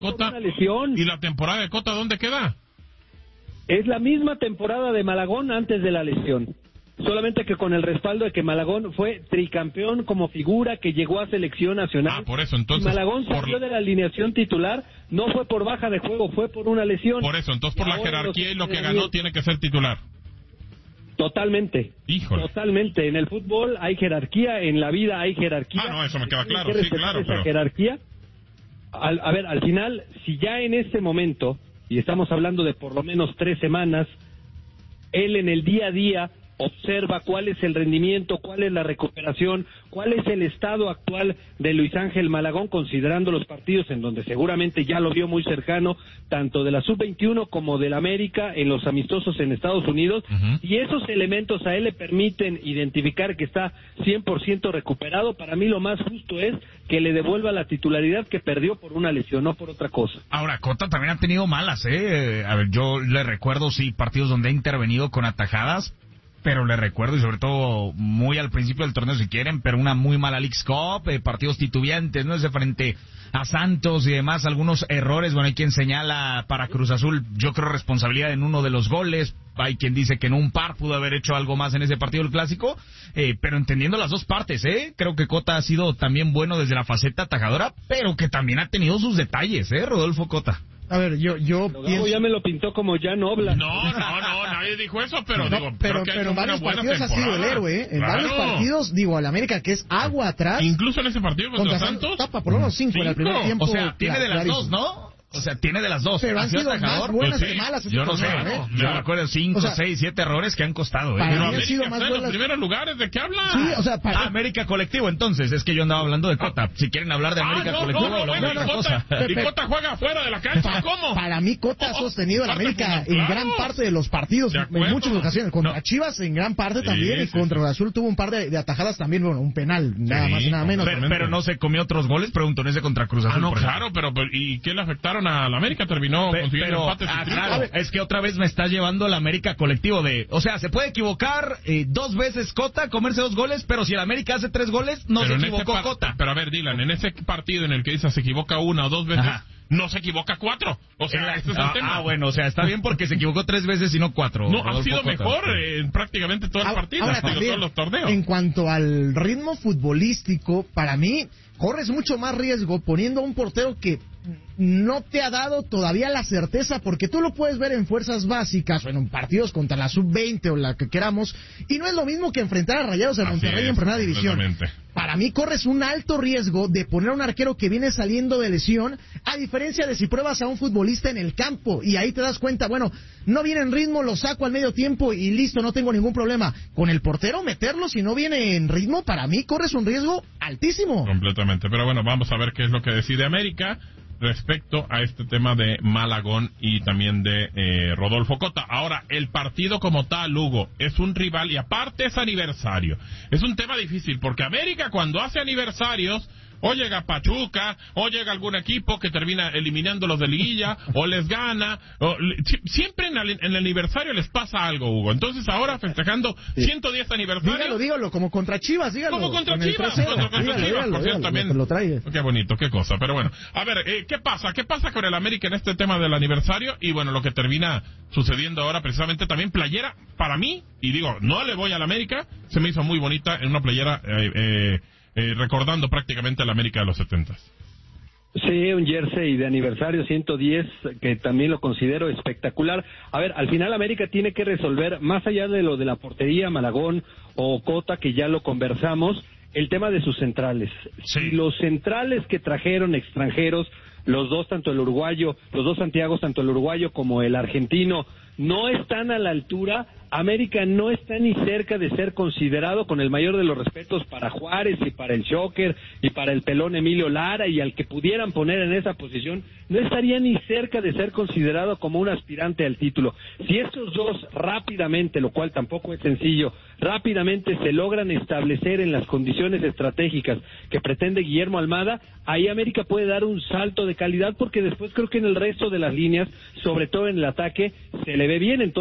Cota, una lesión. ¿Y la temporada de Cota dónde queda? Es la misma temporada de Malagón antes de la lesión. Solamente que con el respaldo de que Malagón fue tricampeón como figura que llegó a selección nacional. Por eso, entonces... Y Malagón salió de la alineación titular, no fue por baja de juego, fue por una lesión. Por eso, entonces por la jerarquía y lo que ganó tiene que ser titular. Totalmente. Híjole. Totalmente. En el fútbol hay jerarquía, en la vida hay jerarquía. No, eso me queda claro, sí, claro. Esa jerarquía. A ver, al final, si ya en este momento, y estamos hablando de por lo menos 3 semanas, él en el día a día observa cuál es el rendimiento, cuál es la recuperación, cuál es el estado actual de Luis Ángel Malagón, considerando los partidos en donde seguramente ya lo vio muy cercano, tanto de la Sub-21 como del América en los amistosos en Estados Unidos, y esos elementos a él le permiten identificar que está 100% recuperado. Para mí lo más justo es que le devuelva la titularidad que perdió por una lesión, no por otra cosa. Ahora, Cota también ha tenido malas, A ver, yo le recuerdo, sí, partidos donde ha intervenido con atajadas, pero le recuerdo, y sobre todo muy al principio del torneo si quieren, pero una muy mala Leagues Cup, partidos titubeantes, ¿no? Ese frente a Santos y demás, algunos errores. Bueno, hay quien señala para Cruz Azul, yo creo, responsabilidad en uno de los goles, hay quien dice que en un par pudo haber hecho algo más en ese partido del Clásico, pero entendiendo las dos partes, creo que Cota ha sido también bueno desde la faceta atajadora, pero que también ha tenido sus detalles, Rodolfo Cota. A ver, yo pienso... ya me lo pintó como Jan Oblak. No, nadie dijo eso, pero digo, pero en varios partidos ha sido el héroe, En varios partidos, digo, al América que es agua atrás. Incluso en ese partido contra Santos. Tapa por lo menos 5 en el primer tiempo. O sea, tiene de las dos, ¿no? O sea, tiene de las dos. Pero han sido más buenas que malas. Yo no sé, yo recuerdo 5, 6, 7 errores que han costado. Para Pero mí han sido más en buenas. los primeros lugares, ¿de qué habla? Sí, o sea, para... América Colectivo, entonces, es que yo andaba hablando de Cota. Si quieren hablar de América Colectivo, hablamos de otra cosa. ¿Y Cota juega fuera de la cancha? ¿Cómo? Para mí, Cota ha sostenido a la América en gran parte de los partidos, en muchas ocasiones. Contra Chivas, en gran parte también, y contra Azul tuvo un par de atajadas también, bueno, un penal, nada más y nada menos. Pero no se comió otros goles, preguntó en ese contra Cruz Azul. No, claro, pero ¿y qué le afectaron a la América? Terminó consiguiendo empates. Claro, es que otra vez me está llevando la América Colectivo de... O sea, se puede equivocar 2 veces Cota, comerse 2 goles, pero si el América hace 3 goles, no se equivocó Cota. Pero a ver, Dylan, en ese partido en el que dice se equivoca 1 o 2 veces... Ajá. No se equivoca 4. O sea, este es el tema. Bueno, o sea, está bien porque se equivocó 3 veces y no 4. No, ha sido mejor en prácticamente todo el partido, todos los torneos. En cuanto al ritmo futbolístico, para mí, corres mucho más riesgo poniendo a un portero que no te ha dado todavía la certeza, porque tú lo puedes ver en fuerzas básicas o en partidos contra la Sub-20 o la que queramos, y no es lo mismo que enfrentar a Rayados de Monterrey en primera división. Para mí corres un alto riesgo de poner a un arquero que viene saliendo de lesión, a diferencia de si pruebas a un futbolista en el campo, y ahí te das cuenta, bueno, no viene en ritmo, lo saco al medio tiempo y listo, no tengo ningún problema. Con el portero meterlo, si no viene en ritmo, para mí corres un riesgo altísimo. Completamente, pero bueno, vamos a ver qué es lo que decide América respecto a este tema de Malagón y también de Rodolfo Cota. Ahora, el partido como tal, Hugo, es un rival y aparte es aniversario. Es un tema difícil porque América cuando hace aniversarios o llega Pachuca, o llega algún equipo que termina eliminándolos de liguilla, o les gana, siempre en el aniversario les pasa algo, Hugo. Entonces ahora festejando 110 aniversario. Dígalo, como contra Chivas, dígalo. Como contra Chivas, por cierto, también. Lo trae. Qué bonito, qué cosa. Pero bueno, a ver, ¿qué pasa? ¿Qué pasa con el América en este tema del aniversario? Y bueno, lo que termina sucediendo ahora, precisamente también playera, para mí, y digo, no le voy al América, se me hizo muy bonita en una playera recordando prácticamente la América de los 70s. Sí, un jersey de aniversario 110 que también lo considero espectacular. A ver, al final América tiene que resolver, más allá de lo de la portería, Malagón o Cota, que ya lo conversamos, el tema de sus centrales. Sí. Si los centrales que trajeron extranjeros, los dos, tanto el uruguayo, los dos Santiagos, tanto el uruguayo como el argentino, no están a la altura, América no está ni cerca de ser considerado, con el mayor de los respetos para Juárez y para el Joker y para el pelón Emilio Lara y al que pudieran poner en esa posición, no estaría ni cerca de ser considerado como un aspirante al título. Si estos dos rápidamente, lo cual tampoco es sencillo, rápidamente se logran establecer en las condiciones estratégicas que pretende Guillermo Almada, ahí América puede dar un salto de calidad, porque después creo que en el resto de las líneas, sobre todo en el ataque, se le ve bien. Entonces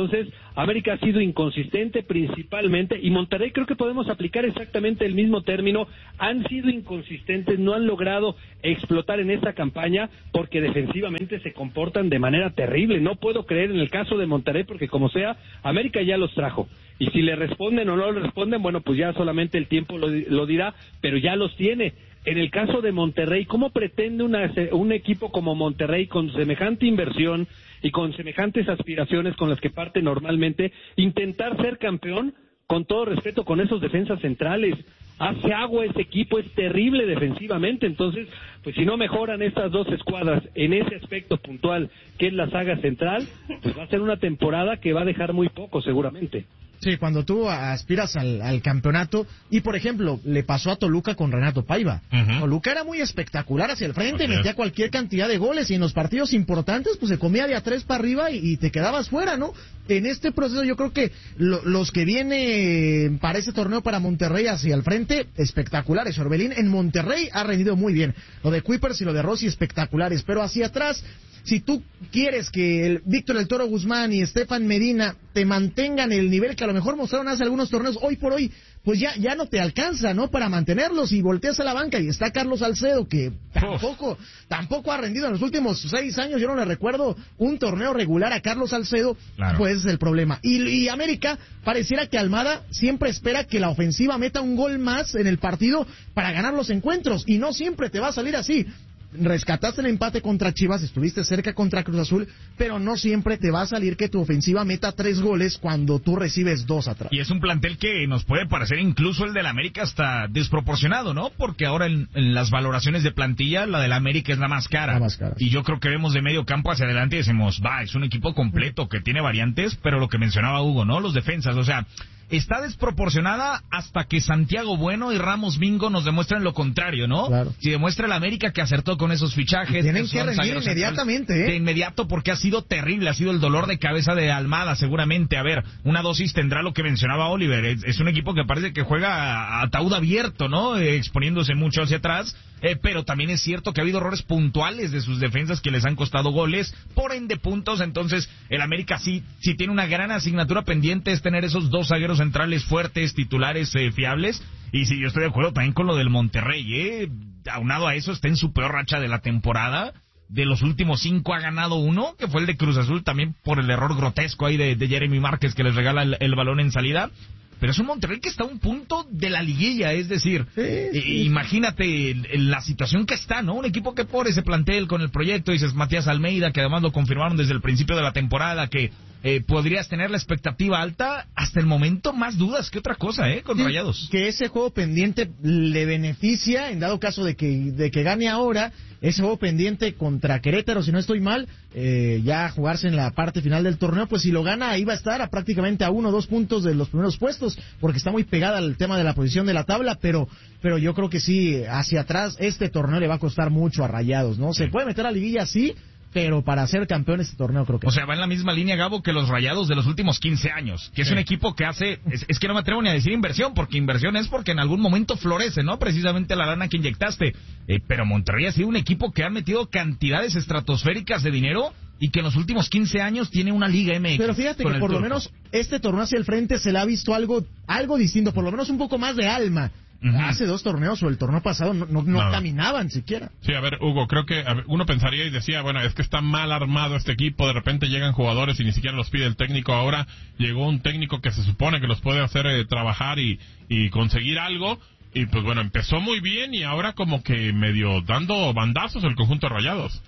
América ha sido inconsistente principalmente, y Monterrey creo que podemos aplicar exactamente el mismo término. Han sido inconsistentes, no han logrado explotar en esta campaña porque defensivamente se comportan de manera terrible. No puedo creer en el caso de Monterrey, porque como sea, América ya los trajo, y si le responden o no le responden, bueno, pues ya solamente el tiempo lo dirá, pero ya los tiene. En el caso de Monterrey, ¿cómo pretende un equipo como Monterrey, con semejante inversión y con semejantes aspiraciones con las que parte normalmente, intentar ser campeón? Con todo respeto, con esos defensas centrales, hace agua ese equipo, es terrible defensivamente. Entonces, pues si no mejoran estas dos escuadras en ese aspecto puntual, que es la saga central, pues va a ser una temporada que va a dejar muy poco seguramente. Sí, cuando tú aspiras al campeonato, y por ejemplo, le pasó a Toluca con Renato Paiva. Toluca era muy espectacular hacia el frente, metía cualquier cantidad de goles, y en los partidos importantes, pues se comía de a 3 para arriba y te quedabas fuera, ¿no? En este proceso yo creo que los que vienen para ese torneo para Monterrey hacia el frente, espectaculares. Orbelín en Monterrey ha rendido muy bien. Lo de Kuipers y lo de Rossi, espectaculares. Pero hacia atrás, si tú quieres que el Víctor El Toro Guzmán y Estefan Medina te mantengan el nivel que a lo mejor mostraron hace algunos torneos, hoy por hoy, pues ya no te alcanza, ¿no? Para mantenerlos, y volteas a la banca y está Carlos Salcedo, que tampoco ha rendido en los últimos 6 años. Yo no le recuerdo un torneo regular a Carlos Salcedo, claro. Pues ese es el problema. Y América, pareciera que Almada siempre espera que la ofensiva meta un gol más en el partido para ganar los encuentros, y no siempre te va a salir así. Rescataste el empate contra Chivas, estuviste cerca contra Cruz Azul, pero no siempre te va a salir que tu ofensiva meta 3 goles cuando tú recibes 2 atrás. Y es un plantel que nos puede parecer incluso el del América hasta desproporcionado, ¿no? Porque ahora en las valoraciones de plantilla, la del América es la más cara. Y yo creo que vemos de medio campo hacia adelante y decimos, es un equipo completo que tiene variantes, pero lo que mencionaba Hugo, ¿no? Los defensas, o sea, está desproporcionada hasta que Santiago Bueno y Ramos Mingo nos demuestren lo contrario, ¿no? Claro. Si demuestra el América que acertó con esos fichajes. Tienen que rendir inmediatamente, De inmediato, porque ha sido terrible, ha sido el dolor de cabeza de Almada, seguramente. A ver, una dosis tendrá lo que mencionaba Oliver. Es un equipo que parece que juega a ataúd abierto, ¿no? Exponiéndose mucho hacia atrás. Pero también es cierto que ha habido errores puntuales de sus defensas que les han costado goles, por ende puntos. Entonces el América sí tiene una gran asignatura pendiente, es tener esos 2 zagueros centrales fuertes, titulares, fiables. Y sí, yo estoy de acuerdo también con lo del Monterrey, aunado a eso, está en su peor racha de la temporada. De los últimos 5 ha ganado 1, que fue el de Cruz Azul, también por el error grotesco ahí de Jeremy Márquez, que les regala el balón en salida. Pero es un Monterrey que está a un punto de la liguilla, es decir, imagínate la situación que está, ¿no? Un equipo que por ese plantel con el proyecto, dices Matías Almeida, que además lo confirmaron desde el principio de la temporada, que podrías tener la expectativa alta, hasta el momento más dudas que otra cosa, con Rayados. Que ese juego pendiente le beneficia, en dado caso de que gane ahora, ese juego pendiente contra Querétaro, si no estoy mal, ya jugarse en la parte final del torneo, pues si lo gana, ahí va a estar prácticamente a 1 o 2 puntos de los primeros puestos, porque está muy pegada al tema de la posición de la tabla, pero yo creo que sí, hacia atrás, este torneo le va a costar mucho a Rayados, ¿no? Se puede meter a liguilla, sí, pero para ser campeón este torneo creo que... O sea, va en la misma línea, Gabo, que los Rayados de los últimos 15 años, que es un equipo que hace... Es que no me atrevo ni a decir inversión, porque inversión es porque en algún momento florece, ¿no? Precisamente la lana que inyectaste. Pero Monterrey ha sido un equipo que ha metido cantidades estratosféricas de dinero y que en los últimos 15 años tiene una Liga MX. Pero fíjate que por lo menos este torneo hacia el frente se le ha visto algo distinto, por lo menos un poco más de alma. Hace 2 torneos o el torneo pasado no caminaban siquiera. Sí, a ver, Hugo, creo que uno pensaría y decía, bueno, es que está mal armado este equipo, de repente llegan jugadores y ni siquiera los pide el técnico. Ahora llegó un técnico que se supone que los puede hacer trabajar y conseguir algo, y pues bueno, empezó muy bien y ahora como que medio dando bandazos el conjunto de Rayados.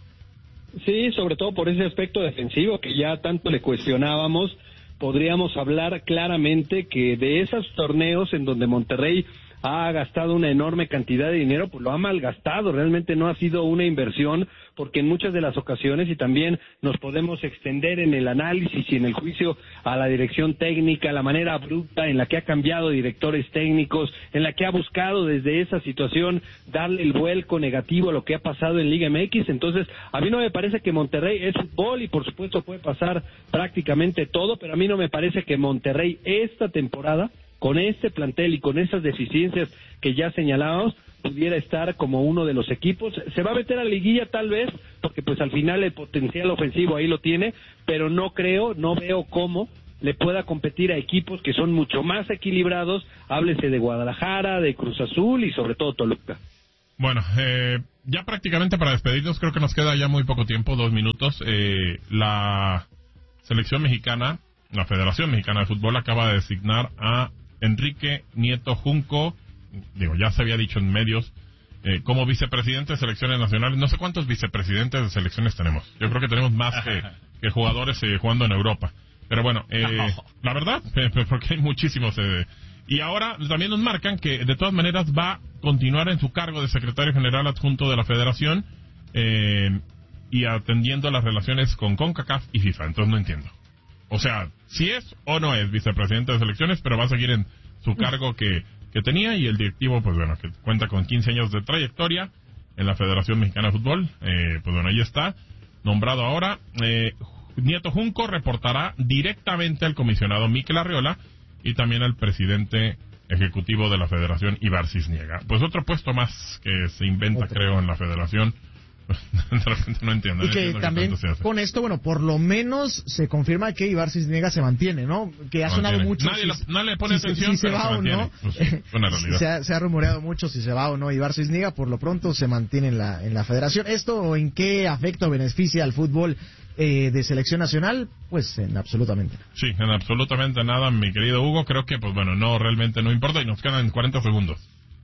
Sí, sobre todo por ese aspecto defensivo que ya tanto le cuestionábamos. Podríamos hablar claramente que de esos torneos en donde Monterrey ha gastado una enorme cantidad de dinero, pues lo ha malgastado, realmente no ha sido una inversión, porque en muchas de las ocasiones, y también nos podemos extender en el análisis y en el juicio a la dirección técnica, la manera abrupta en la que ha cambiado directores técnicos, en la que ha buscado desde esa situación darle el vuelco negativo a lo que ha pasado en Liga MX. Entonces, a mí no me parece que Monterrey es fútbol y por supuesto puede pasar prácticamente todo, pero a mí no me parece que Monterrey esta temporada, con este plantel y con esas deficiencias que ya señalábamos, pudiera estar como uno de los equipos. Se va a meter a liguilla tal vez, porque pues al final el potencial ofensivo ahí lo tiene, pero no veo cómo le pueda competir a equipos que son mucho más equilibrados, háblese de Guadalajara, de Cruz Azul y sobre todo Toluca. Bueno, ya prácticamente para despedirnos, creo que nos queda ya muy poco tiempo, 2 minutos. La selección mexicana, la Federación Mexicana de Fútbol acaba de designar a Enrique Nieto Junco, ya se había dicho en medios, como vicepresidente de selecciones nacionales. No sé cuántos vicepresidentes de selecciones tenemos. Yo creo que tenemos más que jugadores jugando en Europa. Pero bueno, la verdad, porque hay muchísimos. Y ahora también nos marcan que de todas maneras va a continuar en su cargo de secretario general adjunto de la Federación y atendiendo las relaciones con CONCACAF y FIFA. Entonces no entiendo. O sea, si es o no es vicepresidente de selecciones, pero va a seguir en su cargo que tenía, y el directivo, pues bueno, que cuenta con 15 años de trayectoria en la Federación Mexicana de Fútbol, pues bueno, ahí está, nombrado ahora. Nieto Junco reportará directamente al comisionado Mikel Arriola y también al presidente ejecutivo de la Federación, Ibar Cisniega. Pues otro puesto más que se inventa, creo, en la Federación. De repente no entiendo. Y que también con esto, bueno, por lo menos se confirma que Ibar Cisniega se mantiene, ¿no? Que ha sonado mucho. Nadie le pone atención, si se va o no. Pues, se ha rumoreado mucho si se va o no Ibar Cisniega. Por lo pronto se mantiene en la Federación. ¿Esto en qué afecta o beneficia al fútbol de selección nacional? Pues en absolutamente nada. Sí, en absolutamente nada, mi querido Hugo. Creo que, pues bueno, realmente no importa, y nos quedan 40 segundos.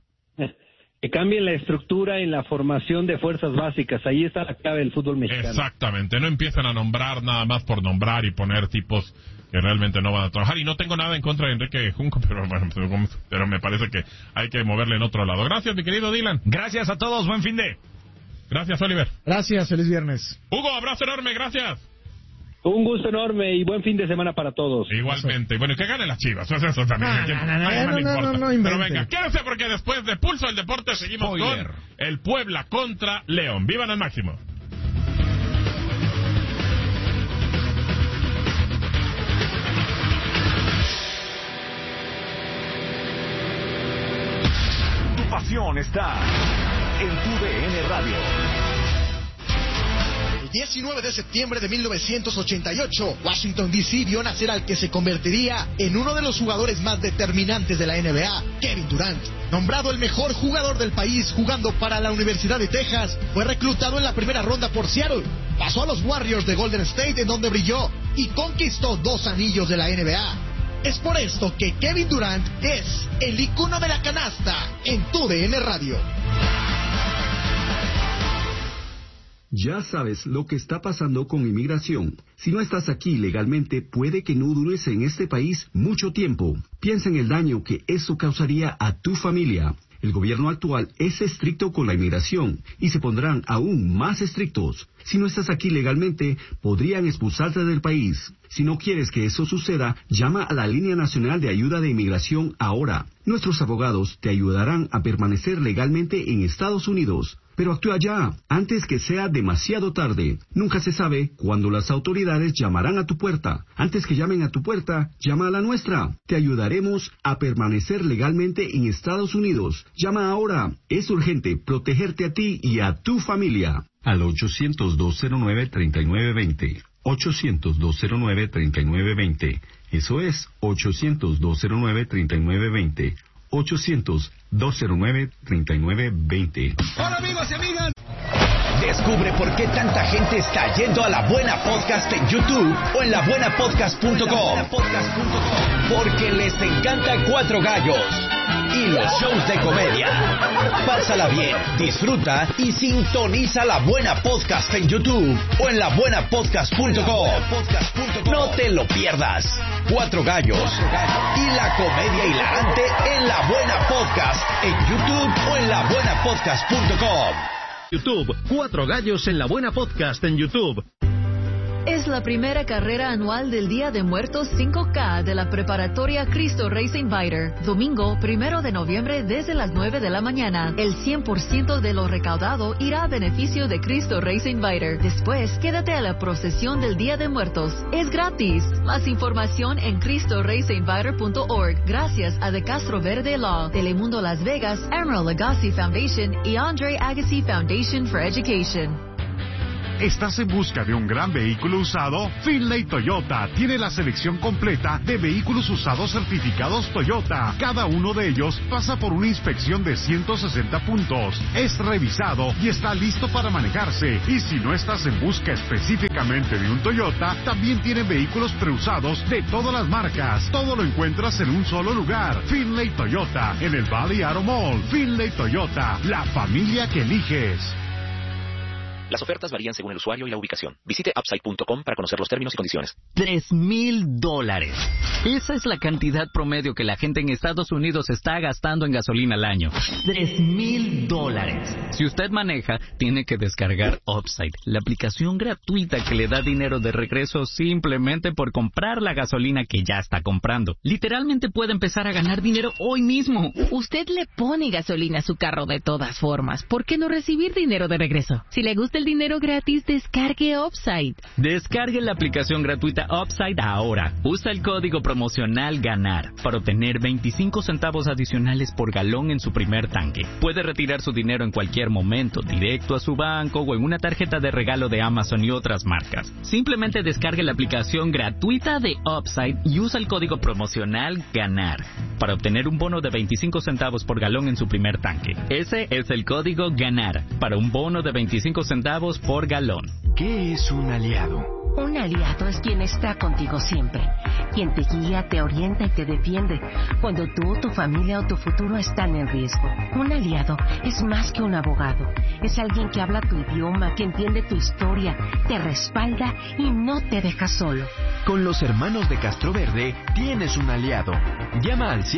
Que cambien la estructura en la formación de fuerzas básicas. Ahí está la clave del fútbol mexicano. Exactamente. No empiezan a nombrar nada más por nombrar y poner tipos que realmente no van a trabajar. Y no tengo nada en contra de Enrique Junco, pero bueno, pero me parece que hay que moverle en otro lado. Gracias, mi querido Dylan. Gracias a todos. Buen fin de. Gracias, Oliver. Gracias. Feliz viernes. Hugo, abrazo enorme. Gracias. Un gusto enorme y buen fin de semana para todos. Igualmente. Bueno, y que ganen las Chivas. Eso también. No, pero venga, quédense porque después de Pulso del Deporte seguimos con el Puebla contra León. ¡Vivan al máximo! Tu pasión está en tu DN Radio. El 19 de septiembre de 1988, Washington D.C. vio nacer al que se convertiría en uno de los jugadores más determinantes de la NBA, Kevin Durant. Nombrado el mejor jugador del país jugando para la Universidad de Texas, fue reclutado en la primera ronda por Seattle. Pasó a los Warriors de Golden State, en donde brilló y conquistó 2 anillos de la NBA. Es por esto que Kevin Durant es el icono de la canasta en tu DN Radio. Ya sabes lo que está pasando con inmigración. Si no estás aquí legalmente, puede que no dures en este país mucho tiempo. Piensa en el daño que eso causaría a tu familia. El gobierno actual es estricto con la inmigración y se pondrán aún más estrictos. Si no estás aquí legalmente, podrían expulsarte del país. Si no quieres que eso suceda, llama a la Línea Nacional de Ayuda de Inmigración ahora. Nuestros abogados te ayudarán a permanecer legalmente en Estados Unidos. Pero actúa ya, antes que sea demasiado tarde. Nunca se sabe cuándo las autoridades llamarán a tu puerta. Antes que llamen a tu puerta, llama a la nuestra. Te ayudaremos a permanecer legalmente en Estados Unidos. Llama ahora. Es urgente protegerte a ti y a tu familia. Al 800-209-3920. 800-209-3920. Eso es 800-209-3920. 800-209-3920. Hola amigos y amigas. Descubre por qué tanta gente está yendo a La Buena Podcast en YouTube o en labuenapodcast.com. Porque les encanta Cuatro Gallos y los shows de comedia. Pásala bien, disfruta y sintoniza La Buena Podcast en YouTube o en labuenapodcast.com. No te lo pierdas. Cuatro Gallos y la comedia hilarante en La Buena Podcast en YouTube o en labuenapodcast.com. YouTube, Cuatro Gallos en La Buena Podcast en YouTube. Es la primera carrera anual del Día de Muertos 5K de la preparatoria Cristo Rey St. Viator. Domingo 1 de noviembre desde las 9 de la mañana. El 100% de lo recaudado irá a beneficio de Cristo Rey St. Viator. Después, quédate a la procesión del Día de Muertos. Es gratis. Más información en CristoReyStViator.org. Gracias a De Castro Verde Law, Telemundo Las Vegas, Emerald Agassi Foundation y Andre Agassi Foundation for Education. ¿Estás en busca de un gran vehículo usado? Finlay Toyota tiene la selección completa de vehículos usados certificados Toyota. Cada uno de ellos pasa por una inspección de 160 puntos. Es revisado y está listo para manejarse. Y si no estás en busca específicamente de un Toyota, también tiene vehículos preusados de todas las marcas. Todo lo encuentras en un solo lugar. Finlay Toyota, en el Valley Auto Mall. Finlay Toyota, la familia que eliges. Las ofertas varían según el usuario y la ubicación. Visite upside.com para conocer los términos y condiciones. $3,000. Esa es la cantidad promedio que la gente en Estados Unidos está gastando en gasolina al año. $3,000. Si usted maneja, tiene que descargar Upside, la aplicación gratuita que le da dinero de regreso simplemente por comprar la gasolina que ya está comprando. Literalmente puede empezar a ganar dinero hoy mismo. Usted le pone gasolina a su carro de todas formas. ¿Por qué no recibir dinero de regreso? Si le gusta el dinero gratis, descargue Upside. Descargue la aplicación gratuita Upside ahora. Usa el código promocional GANAR para obtener 25 centavos adicionales por galón en su primer tanque. Puede retirar su dinero en cualquier momento, directo a su banco o en una tarjeta de regalo de Amazon y otras marcas. Simplemente descargue la aplicación gratuita de Upside y usa el código promocional GANAR para obtener un bono de 25 centavos por galón en su primer tanque. Ese es el código GANAR para un bono de 25 centavos por galón. ¿Qué es un aliado? Un aliado es quien está contigo siempre, quien te guía, te orienta y te defiende cuando tú, tu familia o tu futuro están en riesgo. Un aliado es más que un abogado, es alguien que habla tu idioma, que entiende tu historia, te respalda y no te deja solo. Con los hermanos de Castroverde tienes un aliado. Llama al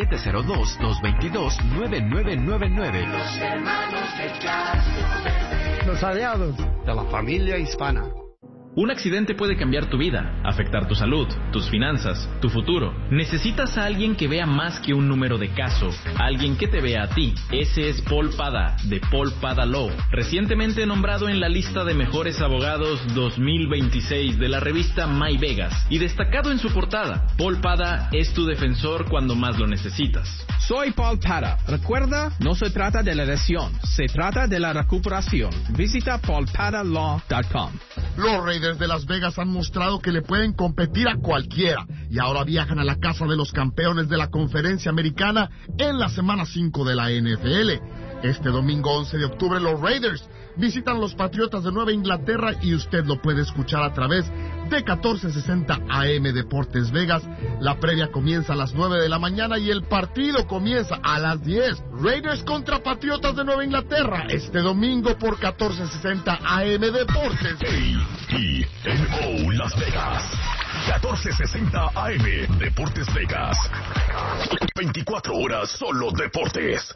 702-222-9999. Los hermanos de Castroverde. Los aliados de la familia hispana. Un accidente puede cambiar tu vida, afectar tu salud, tus finanzas, tu futuro. Necesitas a alguien que vea más que un número de caso, alguien que te vea a ti. Ese es Paul Pada, de Paul Pada Law, recientemente nombrado en la lista de mejores abogados 2026 de la revista My Vegas y destacado en su portada. Paul Pada es tu defensor cuando más lo necesitas. Soy Paul Pada. Recuerda, no se trata de la lesión, se trata de la recuperación. Visita paulpadalaw.com. Los Raiders de Las Vegas han mostrado que le pueden competir a cualquiera y ahora viajan a la casa de los campeones de la Conferencia Americana en la semana 5 de la NFL. Este domingo 11 de octubre los Raiders visitan los Patriotas de Nueva Inglaterra y usted lo puede escuchar a través de 1460 AM Deportes Vegas. La previa comienza a las 9 de la mañana y el partido comienza a las 10. Raiders contra Patriotas de Nueva Inglaterra este domingo por 1460 AM Deportes. KENO Las Vegas. 1460 AM Deportes Vegas. 24 horas solo deportes.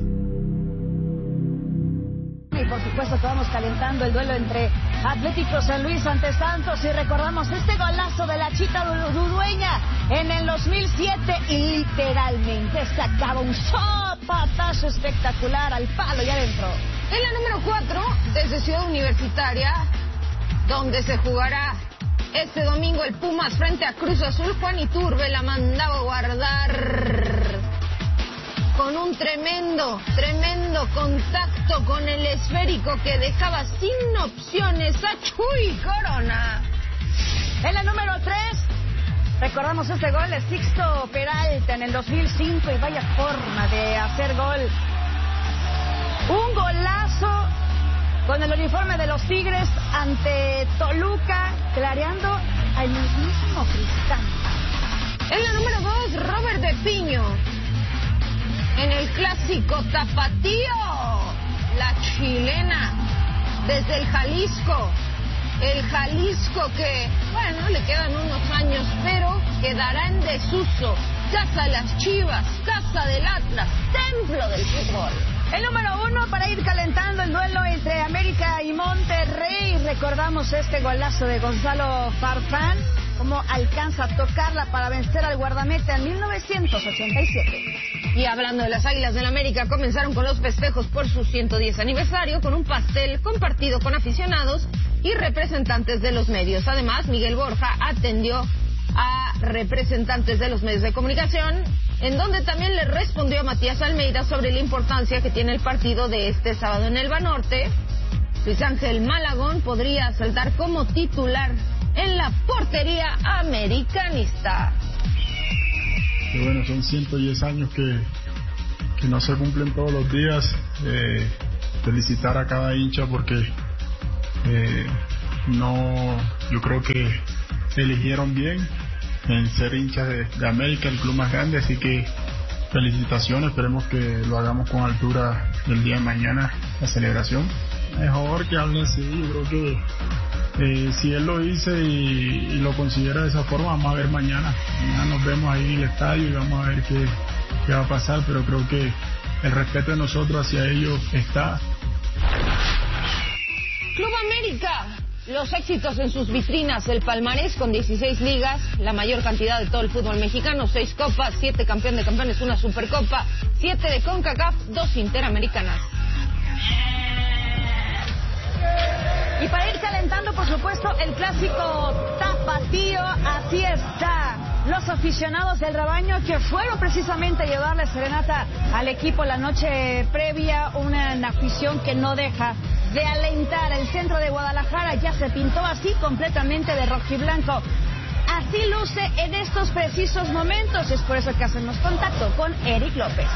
Y por supuesto que vamos calentando el duelo entre Atlético San Luis ante Santos y recordamos este golazo de la Chita Dudueña en el 2007 y literalmente sacaba un zapatazo espectacular al palo y adentro. En la número 4 desde Ciudad Universitaria, donde se jugará este domingo el Pumas frente a Cruz Azul, Juan Iturbe la mandaba a guardar con un tremendo contacto con el esférico que dejaba sin opciones a Chuy Corona. En la número 3, recordamos este gol de Sixto Peralta en el 2005 y vaya forma de hacer gol. Un golazo con el uniforme de los Tigres ante Toluca, clareando al mismísimo Cristante. En la número 2, Robert de Piño. En el clásico tapatío, la chilena, desde el Jalisco que, bueno, le quedan unos años, pero quedará en desuso. Casa de las Chivas, casa del Atlas, templo del fútbol. El número 1 para ir calentando el duelo entre América y Monterrey. Recordamos este golazo de Gonzalo Farfán, cómo alcanza a tocarla para vencer al guardameta en 1987. Y hablando de las Águilas del América, comenzaron con los festejos por su 110 aniversario con un pastel compartido con aficionados y representantes de los medios. Además, Miguel Borja atendió a representantes de los medios de comunicación, en donde también le respondió a Matías Almeida sobre la importancia que tiene el partido de este sábado en el Banorte Luis Ángel Malagón podría saltar como titular en la portería americanista. Y bueno, son 110 años que no se cumplen todos los días. Felicitar a cada hincha porque yo creo que eligieron bien en ser hinchas de América, el club más grande, así que felicitaciones, esperemos que lo hagamos con altura el día de mañana, la celebración. Mejor que hable así, yo creo que si él lo dice y lo considera de esa forma, vamos a ver mañana nos vemos ahí en el estadio y vamos a ver qué va a pasar, pero creo que el respeto de nosotros hacia ellos está. Club América, los éxitos en sus vitrinas, el palmarés con 16 ligas, la mayor cantidad de todo el fútbol mexicano, 6 copas, 7 campeón de campeones, 1 supercopa, 7 de CONCACAF, 2 interamericanas. Y para ir calentando, por supuesto, el clásico tapatío, así está. Los aficionados del rebaño que fueron precisamente a llevarle serenata al equipo la noche previa, una afición que no deja de alentar. El centro de Guadalajara ya se pintó así completamente de rojiblanco. Así luce en estos precisos momentos. Es por eso que hacemos contacto con Eric López.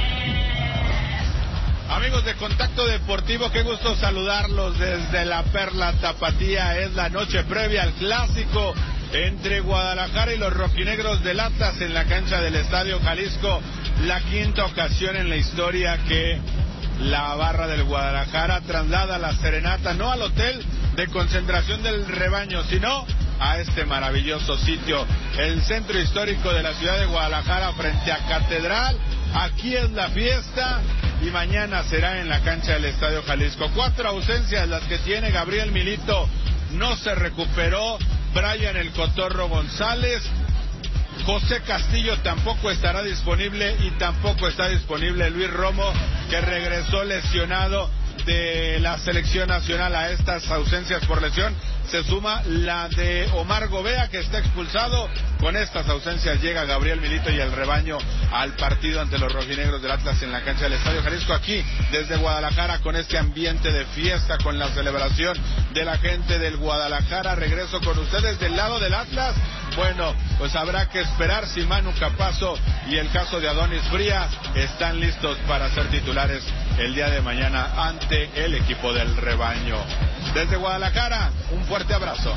Amigos de Contacto Deportivo, qué gusto saludarlos desde la Perla Tapatía. Es la noche previa al clásico entre Guadalajara y los rojinegros del Atlas en la cancha del Estadio Jalisco. La 5ª ocasión en la historia que la barra del Guadalajara traslada la serenata no al hotel de concentración del rebaño, sino a este maravilloso sitio, el centro histórico de la ciudad de Guadalajara frente a Catedral. Aquí es la fiesta y mañana será en la cancha del Estadio Jalisco. 4 ausencias las que tiene Gabriel Milito, no se recuperó Brian el Cotorro González, José Castillo tampoco estará disponible y tampoco está disponible Luis Romo, que regresó lesionado de la selección nacional. A estas ausencias por lesión se suma la de Omar Gobea, que está expulsado. Con estas ausencias llega Gabriel Milito y el rebaño al partido ante los rojinegros del Atlas en la cancha del Estadio Jalisco, aquí desde Guadalajara, con este ambiente de fiesta, con la celebración de la gente del Guadalajara. Regreso con ustedes del lado del Atlas. Bueno, pues habrá que esperar si Manu Capazo y el caso de Adonis Frías están listos para ser titulares el día de mañana ante el equipo del rebaño. Desde Guadalajara, un fuerte abrazo.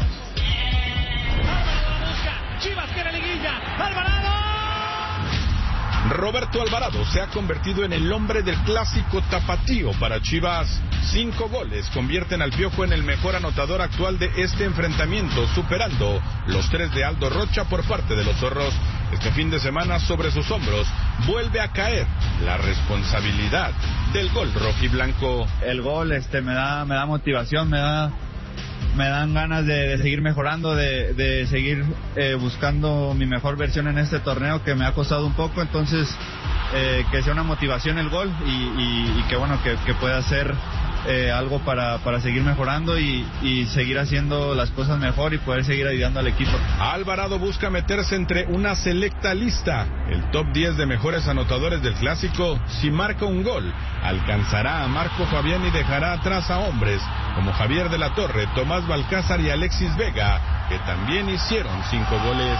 Chivas quiere liguilla. Alvarado. Roberto Alvarado se ha convertido en el hombre del clásico tapatío para Chivas. 5 goles convierten al Piojo en el mejor anotador actual de este enfrentamiento, superando los 3 de Aldo Rocha por parte de los zorros. Este fin de semana sobre sus hombros vuelve a caer la responsabilidad del gol rojiblanco. El gol me da motivación, me dan ganas de seguir mejorando, de seguir buscando mi mejor versión en este torneo que me ha costado un poco. Entonces que sea una motivación el gol y que bueno que pueda ser algo para seguir mejorando y seguir haciendo las cosas mejor y poder seguir ayudando al equipo. Alvarado busca meterse entre una selecta lista, el top 10 de mejores anotadores del clásico. Si marca un gol, alcanzará a Marco Fabián y dejará atrás a hombres como Javier de la Torre, Tomás Balcázar y Alexis Vega, que también hicieron 5 goles.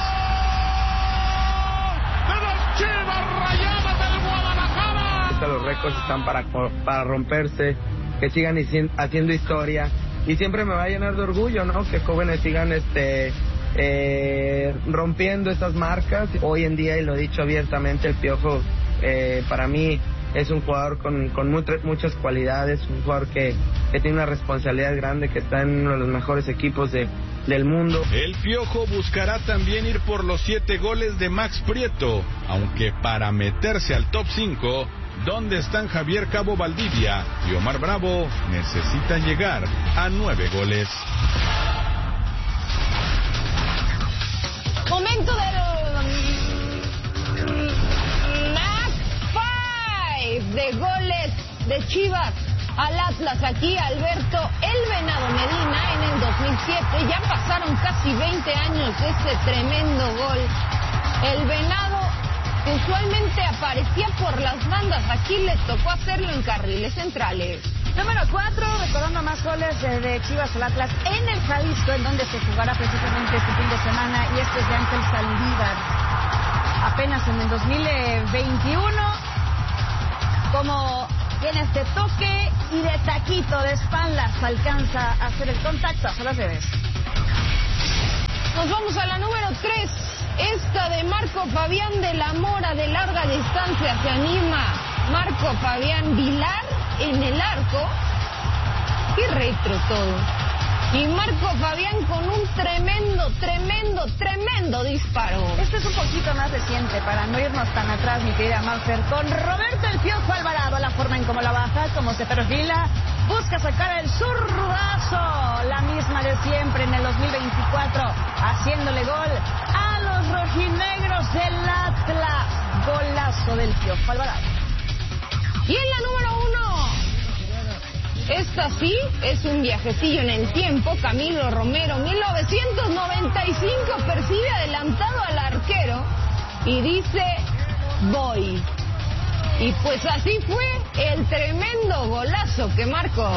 Los récords están para romperse, que sigan haciendo historia y siempre me va a llenar de orgullo, ¿no? Que jóvenes sigan rompiendo esas marcas. Hoy en día, y lo he dicho abiertamente, el Piojo para mí es un jugador con muchas cualidades, un jugador que tiene una responsabilidad grande, que está en uno de los mejores equipos del mundo. El Piojo buscará también ir por los 7 goles de Max Prieto, aunque para meterse al top 5, donde están Javier Cabo Valdivia y Omar Bravo, necesitan llegar a 9 goles. Momento del Max 5 de goles de Chivas al Atlas. Aquí Alberto El Venado Medina en el 2007. Ya pasaron casi 20 años de ese tremendo gol. El Venado usualmente aparecía por las bandas. Aquí le tocó hacerlo en carriles centrales. Número 4, recordando más goles de Chivas al Atlas en el Jalisco, en donde se jugará precisamente este fin de semana, y este es de Ángel Saldívar. Apenas en el 2021, como tiene este toque y de taquito de espaldas alcanza a hacer el contacto, a las bebés. Nos vamos a la número 3. Esta de Marco Fabián de la Mora, de larga distancia, se anima Marco Fabián Vilar en el arco. Y retro todo. Y Marco Fabián con un tremendo disparo. Este es un poquito más reciente, para no irnos tan atrás, mi querida Mauser, con Roberto El Piojo Alvarado, la forma en cómo la baja, cómo se perfila, busca sacar el zurdazo, la misma de siempre en el 2024, haciéndole gol a los rojinegros del Atlas. Golazo del Piojo Alvarado. Y en la número 1... esta sí es un viajecillo en el tiempo. Camilo Romero, 1995, percibe adelantado al arquero y dice, voy. Y pues así fue el tremendo golazo que marcó.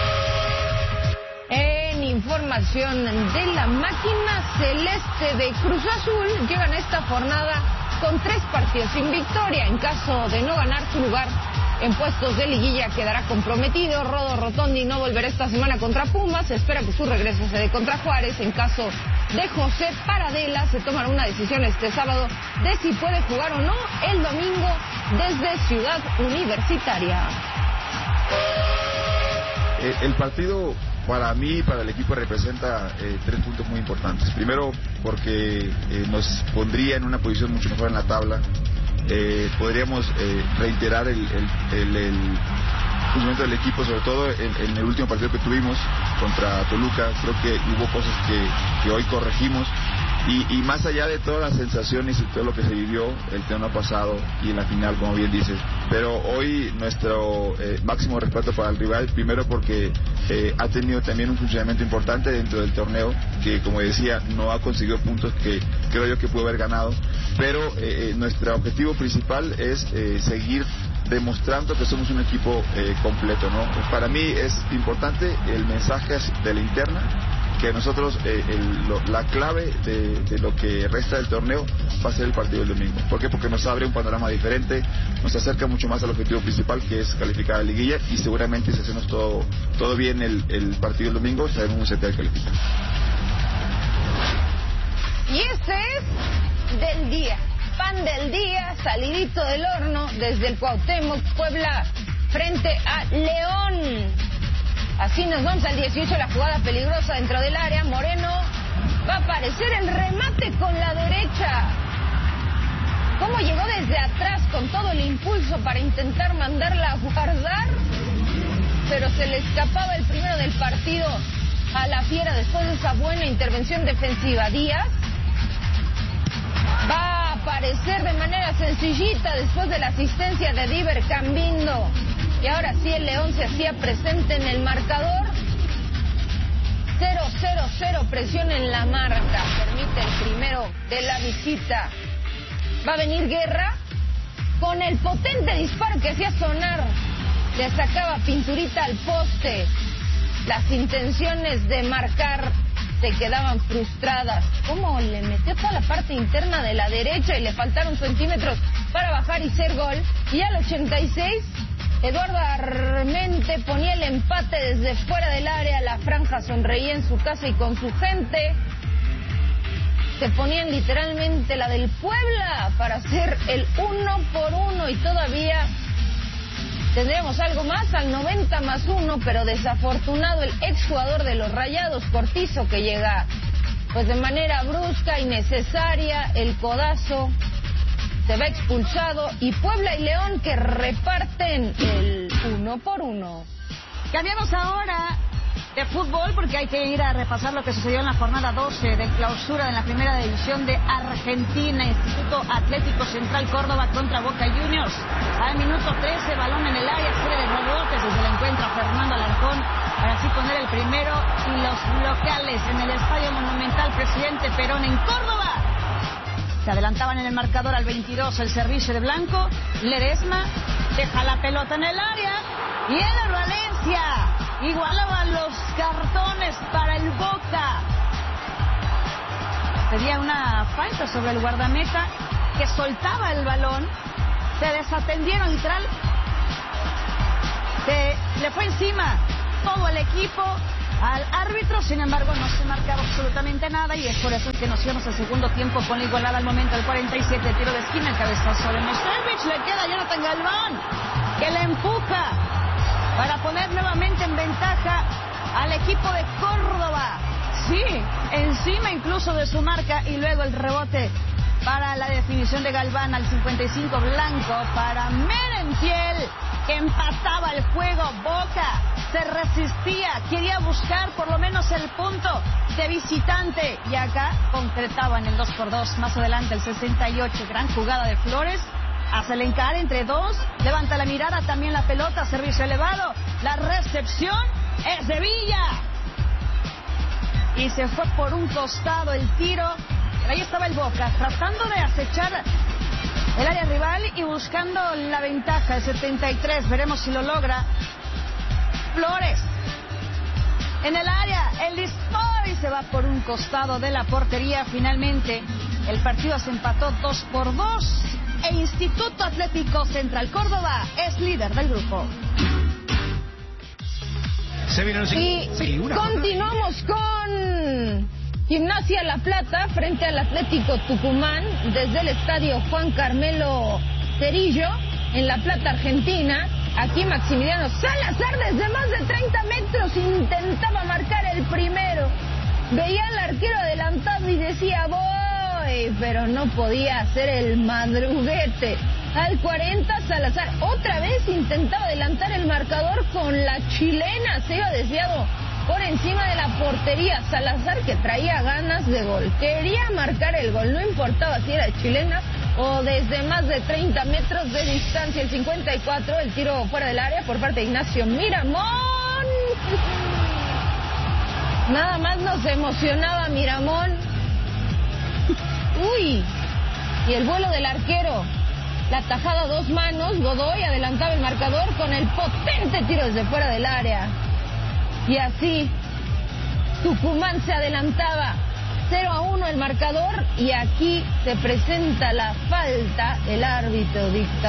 En información de la máquina celeste de Cruz Azul, llegan a esta jornada con 3 partidos sin victoria. En caso de no ganar, su lugar en puestos de liguilla quedará comprometido. Rodo Rotondi no volverá esta semana contra Pumas. Se espera que su regreso se dé contra Juárez. En caso de José Paradela, se tomará una decisión este sábado de si puede jugar o no el domingo desde Ciudad Universitaria. El partido para mí, para el equipo, representa 3 puntos muy importantes. Primero, porque nos pondría en una posición mucho mejor en la tabla. Podríamos reiterar el funcionamiento del equipo, sobre todo en el último partido que tuvimos contra Toluca. Creo que hubo cosas que hoy corregimos, y más allá de todas las sensaciones y todo lo que se vivió el torneo pasado y en la final, como bien dices, pero hoy nuestro máximo respeto para el rival, primero porque ha tenido también un funcionamiento importante dentro del torneo, que como decía, no ha conseguido puntos que creo yo que pudo haber ganado, pero nuestro objetivo principal es seguir demostrando que somos un equipo completo, ¿no? Para mí es importante el mensaje de la interna, que nosotros la clave de lo que resta del torneo va a ser el partido del domingo. ¿Por qué? Porque nos abre un panorama diferente, nos acerca mucho más al objetivo principal, que es calificar a la liguilla, y seguramente si hacemos todo bien el partido del domingo, estaremos muy cerca de calificar. Y este es del día, pan del día, salidito del horno desde el Cuauhtémoc, Puebla frente a León. Así nos vamos al 18, la jugada peligrosa dentro del área. Moreno va a aparecer el remate con la derecha. ¿Cómo llegó desde atrás con todo el impulso para intentar mandarla a guardar? Pero se le escapaba el primero del partido a la Fiera después de esa buena intervención defensiva. Díaz va a aparecer de manera sencillita después de la asistencia de Diver Cambindo. Y ahora sí el León se hacía presente en el marcador. 0-0-0, presión en la marca. Permite el primero de la visita. Va a venir Guerra con el potente disparo que hacía sonar. Le sacaba pinturita al poste. Las intenciones de marcar se quedaban frustradas. ¿Cómo le metió toda la parte interna de la derecha y le faltaron centímetros para bajar y ser gol? Y al 86... Eduardo Armente ponía el empate desde fuera del área. La franja sonreía en su casa y con su gente. Se ponían literalmente la del Puebla para hacer el 1-1, y todavía tendríamos algo más al 90+1, pero desafortunado el exjugador de los Rayados, Cortizo, que llega pues de manera brusca, innecesaria, el codazo. Se va expulsado, y Puebla y León que reparten el 1-1. Cambiamos ahora de fútbol porque hay que ir a repasar lo que sucedió en la jornada 12 de clausura de la primera división de Argentina. Instituto Atlético Central Córdoba contra Boca Juniors. Al minuto 13, balón en el área, serie de rebotes, desde el encuentro Fernando Alarcón para así poner el primero, y los locales en el Estadio Monumental Presidente Perón en Córdoba se adelantaban en el marcador al 22. El servicio de Blanco. Ledesma deja la pelota en el área. Y Eder Valencia igualaba los cartones para el Boca. Pedía una falta sobre el guardameta que soltaba el balón. Se desatendieron literal. Le fue encima todo el equipo al árbitro, sin embargo no se marcaba absolutamente nada y es por eso que nos íbamos al segundo tiempo con la igualada al momento del 47, tiro de esquina, el cabezazo de Mosevic, le queda a Jonathan Galván, que le empuja para poner nuevamente en ventaja al equipo de Córdoba. Sí, encima incluso de su marca y luego el rebote para la definición de Galván al 55, blanco para Merentiel, que empataba el juego. Boca se resistía, quería buscar por lo menos el punto de visitante y acá concretaban el 2-2. Más adelante el 68, gran jugada de Flores, hace el encare entre dos, levanta la mirada, también la pelota, servicio elevado, la recepción es de Villa y se fue por un costado el tiro. Ahí estaba el Boca tratando de acechar el área rival y buscando la ventaja. El 73, veremos si lo logra. Flores en el área, el disparo y se va por un costado de la portería. Finalmente el partido se empató 2-2 e Instituto Atlético Central Córdoba es líder del grupo. Y continuamos con Gimnasia La Plata frente al Atlético Tucumán desde el estadio Juan Carmelo Cerillo en La Plata, Argentina. Aquí Maximiliano Salazar desde más de 30 metros intentaba marcar el primero. Veía al arquero adelantado y decía voy, pero no podía hacer el madruguete. Al 40 Salazar otra vez intentaba adelantar el marcador con la chilena, se iba desviado por encima de la portería. Salazar, que traía ganas de gol, quería marcar el gol, no importaba si era chilena o desde más de 30 metros de distancia. El 54, el tiro fuera del área por parte de Ignacio Miramón. Nada más nos emocionaba Miramón. Uy, y el vuelo del arquero, la tajada a dos manos. Godoy adelantaba el marcador con el potente tiro desde fuera del área. Y así Tucumán se adelantaba 0-1 el marcador y aquí se presenta la falta. El árbitro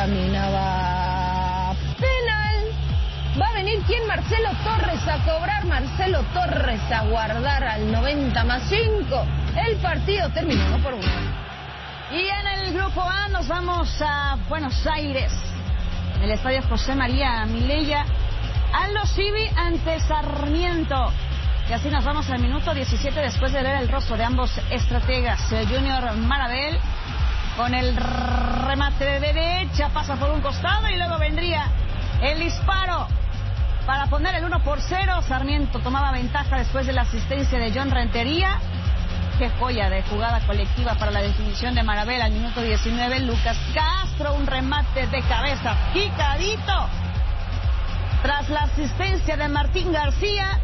dictaminaba penal. Va a venir ¿quién? Marcelo Torres a cobrar. Marcelo Torres a guardar al 90+5. El partido terminó 1-1. Y en el grupo A nos vamos a Buenos Aires, en el estadio José María Milella. Aldo Civi ante Sarmiento. Y así nos vamos al minuto 17 después de ver el rostro de ambos estrategas. Junior Marabel con el remate de derecha, pasa por un costado y luego vendría el disparo para poner el 1-0. Sarmiento tomaba ventaja después de la asistencia de John Rentería. Qué joya de jugada colectiva para la definición de Marabel al minuto 19. Lucas Castro, un remate de cabeza picadito. Tras la asistencia de Martín García,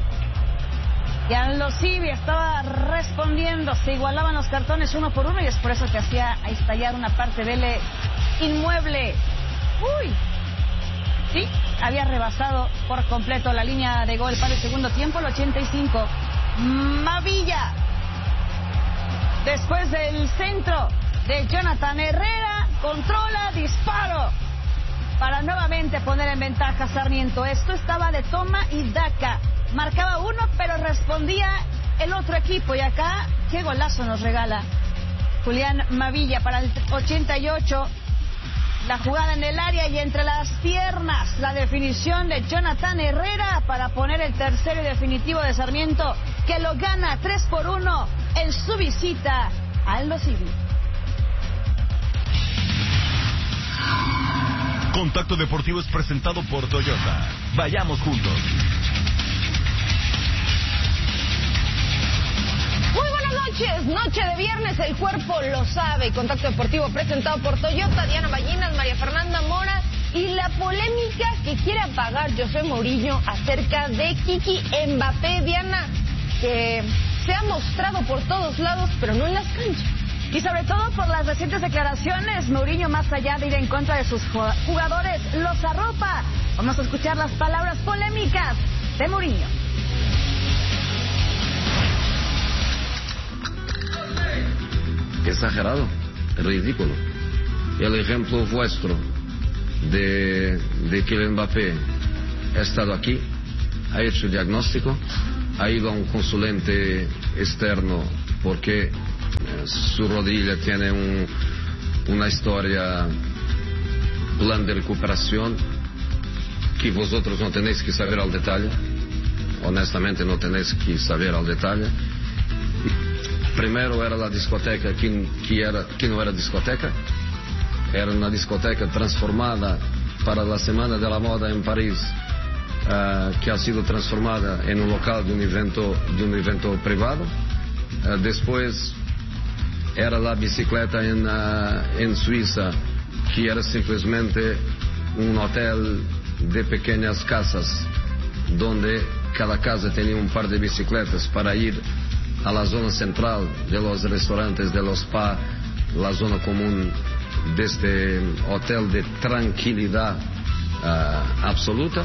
y Aldo Civi estaba respondiendo, se igualaban los cartones 1-1 y es por eso que hacía estallar una parte del inmueble. Uy, sí, había rebasado por completo la línea de gol para el segundo tiempo, el 85. Mavilla, después del centro de Jonathan Herrera, controla, disparo para nuevamente poner en ventaja a Sarmiento. Esto estaba de toma y daca. Marcaba uno, pero respondía el otro equipo. Y acá, qué golazo nos regala Julián Mavilla para el 88. La jugada en el área y entre las piernas. La definición de Jonathan Herrera para poner el tercero y definitivo de Sarmiento, que lo gana 3-1 en su visita a Aldo Civi. Contacto Deportivo es presentado por Toyota. Vayamos juntos. Muy buenas noches, noche de viernes, el cuerpo lo sabe. Contacto Deportivo presentado por Toyota, Diana Ballinas, María Fernanda Mora y la polémica que quiere apagar José Mourinho acerca de Kiki Mbappé. Diana, que se ha mostrado por todos lados, pero no en las canchas. Y sobre todo por las recientes declaraciones, Mourinho, más allá de ir en contra de sus jugadores, los arropa Vamos a escuchar las palabras polémicas de Mourinho. Exagerado, ridículo. El ejemplo vuestro de Kylian Mbappé ha estado aquí, ha hecho diagnóstico, ha ido a un consulente externo porque su rodilla tiene una historia, plan de recuperación que vosotros no tenéis que saber al detalle, honestamente no tenéis que saber al detalle. Primero era la discoteca que no era discoteca, era una discoteca transformada para la Semana de la Moda en París, que ha sido transformada en un local de un evento privado. Después era la bicicleta en Suiza, que era simplesmente un hotel de pequeñas casas, donde cada casa tenía un par de bicicletas para ir a la zona central de los restaurantes, de los spa, la zona común de este hotel de tranquilidad absoluta.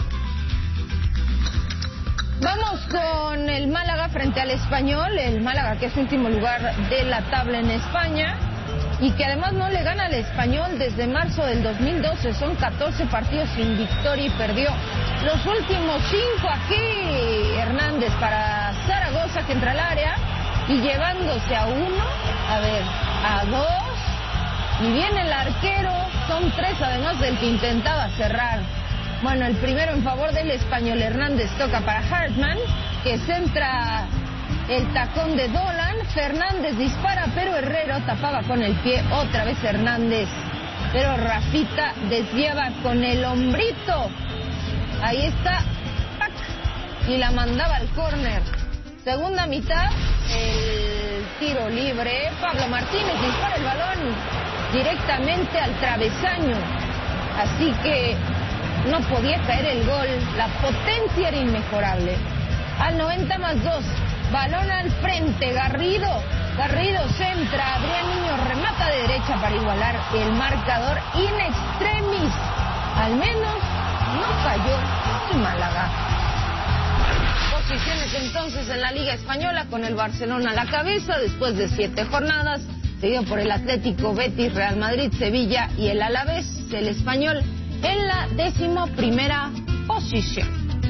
Vamos con el Málaga frente al Español, el Málaga que es último lugar de la tabla en España y que además no le gana al Español desde marzo del 2012, son 14 partidos sin victoria y perdió los últimos 5 aquí. Hernández para Zaragoza que entra al área y llevándose a 1, a 2 y viene el arquero, son 3 además del que intentaba cerrar. Bueno, el primero en favor del Español, Hernández toca para Hartman, que centra el tacón de Dolan, Fernández dispara, pero Herrero tapaba con el pie, otra vez Hernández, pero Rafita desviaba con el hombrito, ahí está, ¡pac! Y la mandaba al córner. Segunda mitad, el tiro libre, Pablo Martínez dispara el balón directamente al travesaño, así que no podía caer el gol, la potencia era inmejorable. Al 90+2, balón al frente, Garrido centra, Adrián Niño remata de derecha para igualar el marcador in extremis. Al menos no falló el Málaga. Posiciones entonces en la Liga Española con el Barcelona a la cabeza después de 7 jornadas, seguido por el Atlético, Betis, Real Madrid, Sevilla y el Alavés, el Español en la 11ª posición.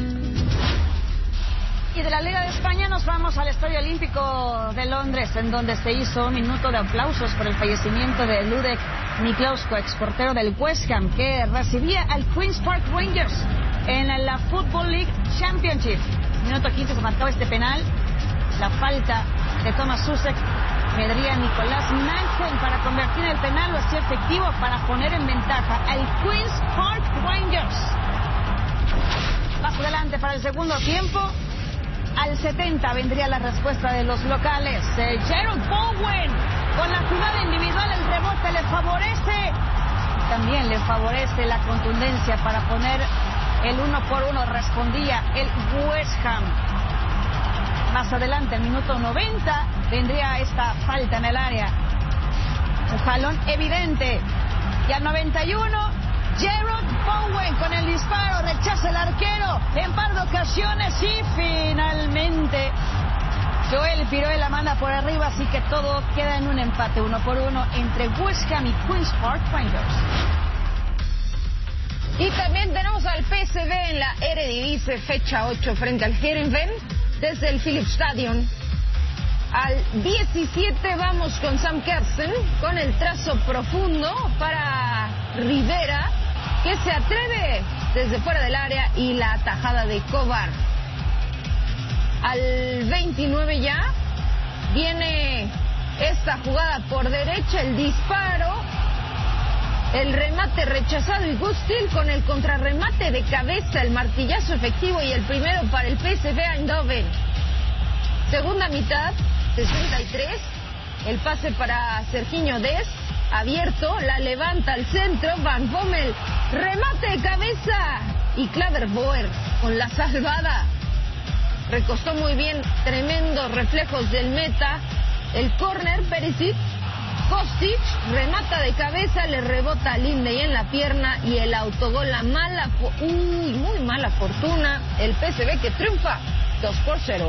Y de la Liga de España nos vamos al Estadio Olímpico de Londres, en donde se hizo un minuto de aplausos por el fallecimiento de Ludek Miklosko, exportero del West Ham, que recibía al Queen's Park Rangers en la Football League Championship. Minuto 15 se marcaba este penal, la falta de Thomas Susek. Vendría Nicolás Nansen para convertir el penal, lo hacía efectivo para poner en ventaja al Queen's Park Rangers. Más adelante para el segundo tiempo, al 70 vendría la respuesta de los locales. Jarrod Bowen con la jugada individual, el rebote le favorece. También le favorece la contundencia para poner el 1-1. Respondía el West Ham. Más adelante, al minuto 90, vendría esta falta en el área. Un jalón evidente. Y al 91, Jarrod Bowen con el disparo, rechaza el arquero en par de ocasiones y finalmente Joel Piroela manda por arriba, así que todo queda en un empate 1-1 entre West Ham y Queen's Park Rangers. Y también tenemos al PSV en la Eredivisie, fecha 8 frente al Heerenveen desde el Philips Stadion. Al 17 vamos con Sam Kersten con el trazo profundo para Rivera, que se atreve desde fuera del área y la atajada de Kovar. Al 29 ya viene esta jugada por derecha, el disparo, el remate rechazado y Gustil con el contrarremate de cabeza, el martillazo efectivo y el primero para el PSV Eindhoven. Segunda mitad, 63, el pase para Serginho Dest, abierto, la levanta al centro, Van Bommel, remate de cabeza y Klaverboer con la salvada. Recostó muy bien, tremendos reflejos del meta, el córner, Perisic, Kostic remata de cabeza, le rebota a Lindey en la pierna y el autogol, muy mala fortuna. El PSV que triunfa 2-0.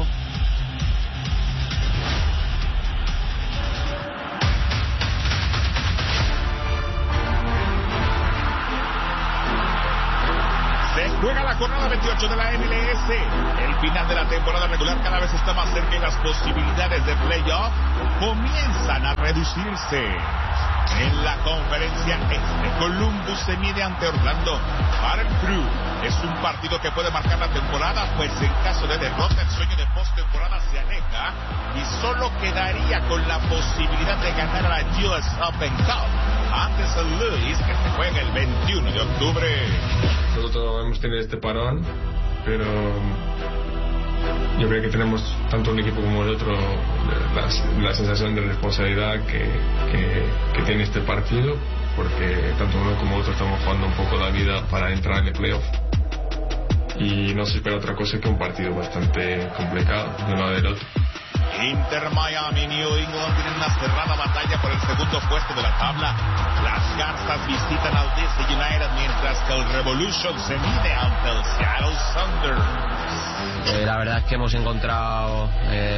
Se juega la jornada 28 de la MLS. El final de la temporada regular cada vez está más cerca y las posibilidades de playoff comienzan a reducirse. En la conferencia este, Columbus se mide ante Orlando. Para el Crew es un partido que puede marcar la temporada, pues en caso de derrota el sueño de postemporada se aleja y solo quedaría con la posibilidad de ganar a la US Open Cup ante St. Louis, que se juega el 21 de octubre. Nosotros hemos tenido este parón, pero yo creo que tenemos tanto un equipo como el otro la sensación de responsabilidad que tiene este partido, porque tanto uno como otro estamos jugando un poco la vida para entrar en el playoff y no se espera otra cosa que un partido bastante complicado de un lado del otro. Inter Miami, New England tienen una cerrada batalla por el segundo puesto de la tabla. Las Garzas visitan al DC United, mientras que el Revolution se mide ante el Seattle Sounders. La verdad es que hemos encontrado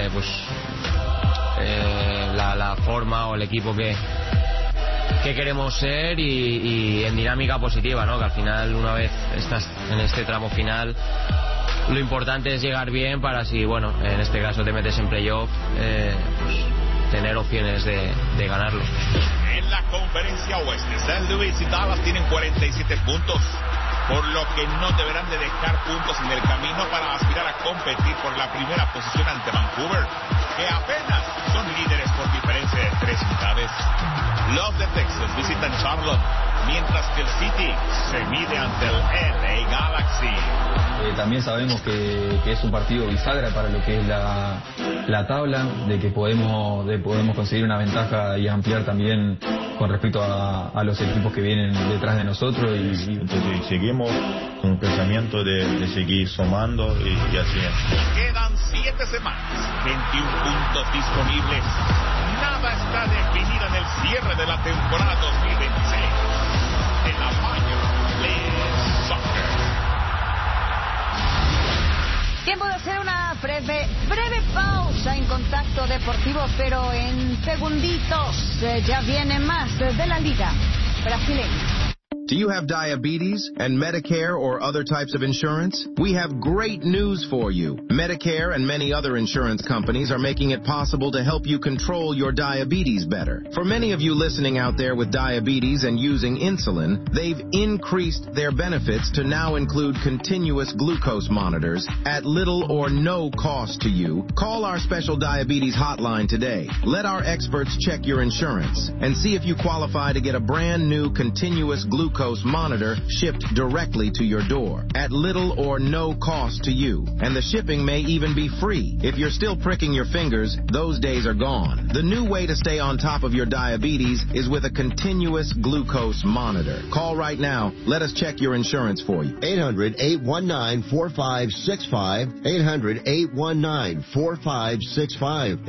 la forma o el equipo que queremos ser y en dinámica positiva, ¿no? Que al final, una vez estás en este tramo final, lo importante es llegar bien para, si, bueno, en este caso te metes en playoff, tener opciones de ganarlo. En la conferencia oeste, St. Louis y Dallas tienen 47 puntos, por lo que no deberán de dejar puntos en el camino para aspirar a competir por la primera posición ante Vancouver, que apenas son líderes por diferencia de 3 unidades. Los de Texas visitan Charlotte, mientras que el City se mide ante el LA Galaxy. También sabemos que es un partido bisagra para lo que es la tabla, de que podemos conseguir una ventaja y ampliar también con respecto a los equipos que vienen detrás de nosotros. Entonces seguimos con un pensamiento de seguir sumando y así es. Quedan 7 semanas, 21 puntos disponibles. Nada está definido en el cierre de la temporada 2026 en la Major League Soccer. Tiempo de hacer una breve pausa en Contacto Deportivo, pero en segunditos ya viene más de la Liga Brasileña. Do you have diabetes and Medicare or other types of insurance? We have great news for you. Medicare and many other insurance companies are making it possible to help you control your diabetes better. For many of you listening out there with diabetes and using insulin, they've increased their benefits to now include continuous glucose monitors at little or no cost to you. Call our special diabetes hotline today. Let our experts check your insurance and see if you qualify to get a brand new continuous glucose monitor shipped directly to your door at little or no cost to you. And the shipping may even be free. If you're still pricking your fingers, those days are gone. The new way to stay on top of your diabetes is with a continuous glucose monitor. Call right now. Let us check your insurance for you. 800-819-4565. 800-819-4565.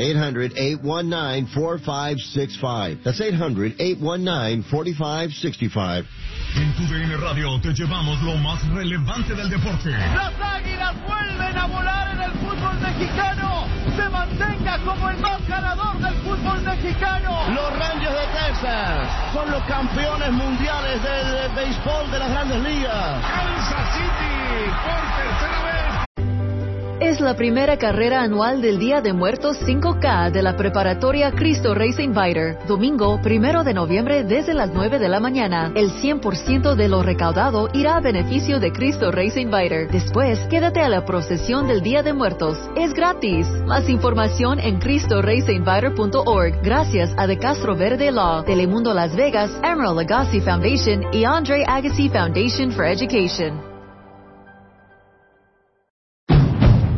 800-819-4565. That's 800-819-4565. En tu DN Radio te llevamos lo más relevante del deporte. Las Águilas vuelven a volar en el fútbol mexicano. Se mantenga como el más ganador del fútbol mexicano. Los Rangers de Texas son los campeones mundiales del béisbol de las Grandes Ligas. Kansas City por tercera vez. Es la primera carrera anual del Día de Muertos 5K de la preparatoria Cristo Rey Inviter. Domingo 1 de noviembre desde las 9 de la mañana. El 100% de lo recaudado irá a beneficio de Cristo Rey Inviter. Después, quédate a la procesión del Día de Muertos. Es gratis. Más información en CristoReyInviter.org. Gracias a De Castro Verde Law, Telemundo Las Vegas, Emerald Lagasse Foundation y Andre Agassi Foundation for Education.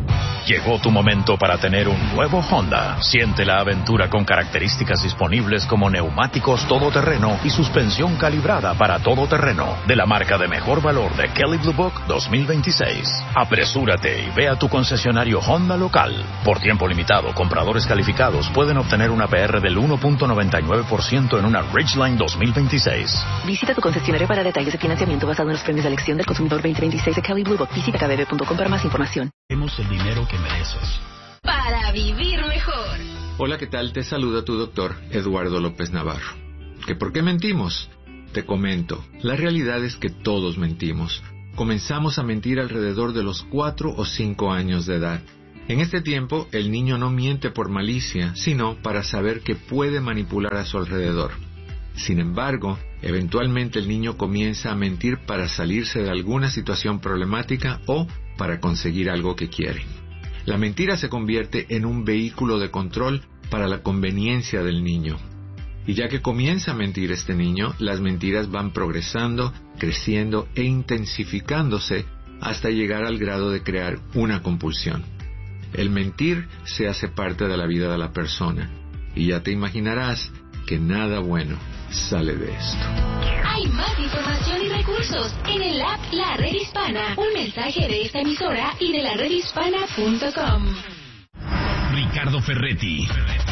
Llegó tu momento para tener un nuevo Honda. Siente la aventura con características disponibles como neumáticos todoterreno y suspensión calibrada para todoterreno de la marca de mejor valor de Kelley Blue Book 2026. Apresúrate y ve a tu concesionario Honda local. Por tiempo limitado, compradores calificados pueden obtener una PR del 1.99% en una Ridgeline 2026. Visita tu concesionario para detalles de financiamiento basado en los premios de elección del consumidor 2026 de Kelley Blue Book. Visita kbb.com para más información. Tenemos el dinero que mereces. Para vivir mejor. Hola, ¿qué tal? Te saluda tu doctor, Eduardo López Navarro. ¿Que por qué mentimos? Te comento. La realidad es que todos mentimos. Comenzamos a mentir alrededor de los 4 o 5 años de edad. En este tiempo, el niño no miente por malicia, sino para saber que puede manipular a su alrededor. Sin embargo, eventualmente el niño comienza a mentir para salirse de alguna situación problemática o para conseguir algo que quiere. La mentira se convierte en un vehículo de control para la conveniencia del niño. Y ya que comienza a mentir este niño, las mentiras van progresando, creciendo e intensificándose hasta llegar al grado de crear una compulsión. El mentir se hace parte de la vida de la persona, y ya te imaginarás que nada bueno sale de esto. Hay más información y recursos en el app La Red Hispana. Un mensaje de esta emisora y de laredhispana.com. Ricardo Ferretti,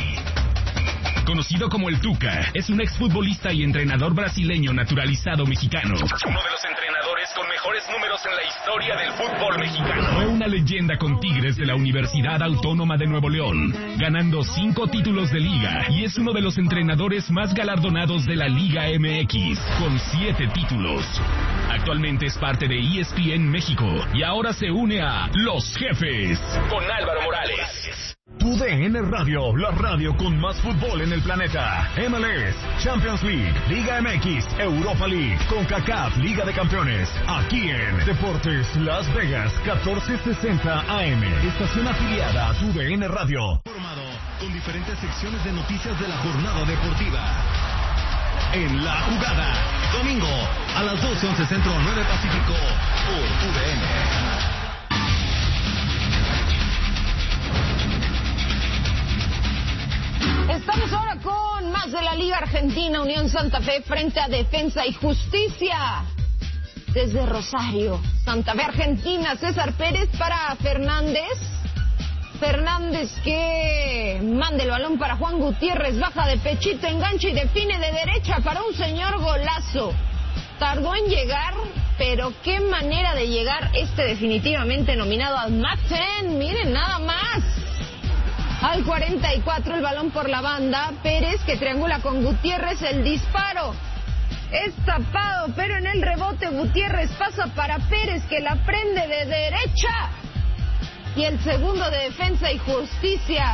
conocido como el Tuca, es un exfutbolista y entrenador brasileño naturalizado mexicano. Uno de los entrenadores con mejores números en la historia del fútbol mexicano. Fue una leyenda con Tigres de la Universidad Autónoma de Nuevo León, ganando 5 títulos de liga, y es uno de los entrenadores más galardonados de la Liga MX, con 7 títulos. Actualmente es parte de ESPN México y ahora se une a Los Jefes con Álvaro Morales. Tu DN Radio, la radio con más fútbol en el planeta. MLS, Champions League, Liga MX, Europa League, CONCACAF, Liga de Campeones. Aquí en Deportes Las Vegas, 1460 AM. Estación afiliada a tu DN Radio. Formado con diferentes secciones de noticias de la jornada deportiva. En La Jugada, domingo a las 12:11 Centro, 9 Pacífico, por UDN. Estamos ahora con más de la Liga Argentina. Unión Santa Fe frente a Defensa y Justicia. Desde Rosario, Santa Fe, Argentina. César Pérez para Fernández. Fernández que manda el balón para Juan Gutiérrez. Baja de pechito, engancha y define de derecha para un señor golazo. Tardó en llegar, pero qué manera de llegar. Definitivamente nominado al Max 10. Miren nada más. Al 44 el balón por la banda. Pérez que triangula con Gutiérrez. El disparo es tapado, pero en el rebote Gutiérrez pasa para Pérez que la prende de derecha. Y el segundo de Defensa y Justicia.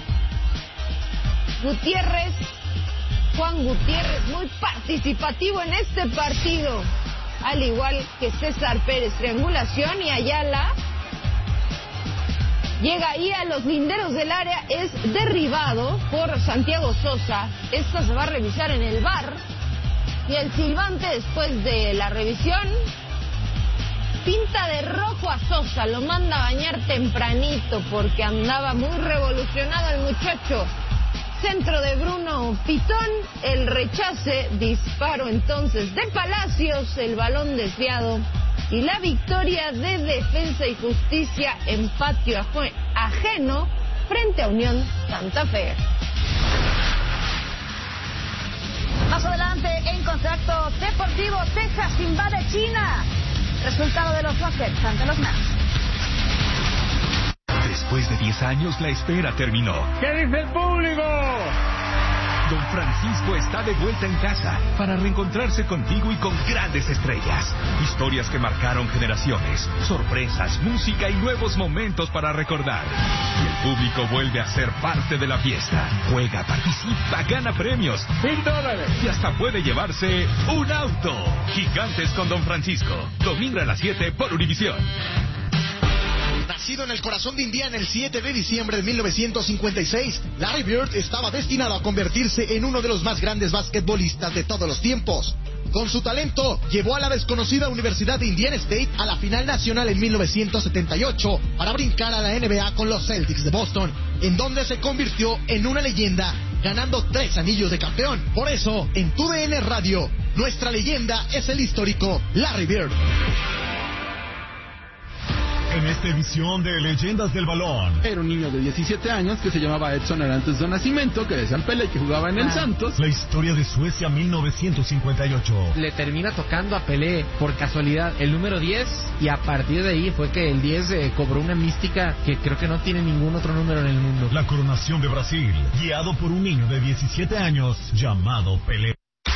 Gutiérrez, Juan Gutiérrez, muy participativo en este partido. Al igual que César Pérez. Triangulación y Ayala llega ahí a los linderos del área, es derribado por Santiago Sosa. Esto se va a revisar en el VAR. Y el silbante, después de la revisión, pinta de rojo a Sosa. Lo manda a bañar tempranito porque andaba muy revolucionado el muchacho. Centro de Bruno Pitón, el rechace, disparo entonces de Palacios, el balón desviado. Y la victoria de Defensa y Justicia en patio ajeno frente a Unión Santa Fe. Más adelante en Contacto Deportivo, Texas invade China. Resultado de los Rockets ante los Nets. Después de 10 años, la espera terminó. ¿Qué dice el público? Don Francisco está de vuelta en casa para reencontrarse contigo y con grandes estrellas. Historias que marcaron generaciones, sorpresas, música y nuevos momentos para recordar. Y el público vuelve a ser parte de la fiesta. Juega, participa, gana premios. $1000. Y hasta puede llevarse un auto. Gigantes con Don Francisco. Domingo a las 7 por Univisión. Nacido en el corazón de Indiana el 7 de diciembre de 1956, Larry Bird estaba destinado a convertirse en uno de los más grandes basquetbolistas de todos los tiempos. Con su talento, llevó a la desconocida Universidad de Indiana State a la final nacional en 1978 para brincar a la NBA con los Celtics de Boston, en donde se convirtió en una leyenda, ganando 3 anillos de campeón. Por eso, en TUDN Radio, nuestra leyenda es el histórico Larry Bird. En esta edición de Leyendas del Balón. Era un niño de 17 años que se llamaba Edson Arantes do Nascimento, que decían Pelé, que jugaba en el Santos. La historia de Suecia 1958. Le termina tocando a Pelé, por casualidad, el número 10, y a partir de ahí fue que el 10 cobró una mística que creo que no tiene ningún otro número en el mundo. La coronación de Brasil, guiado por un niño de 17 años llamado Pelé.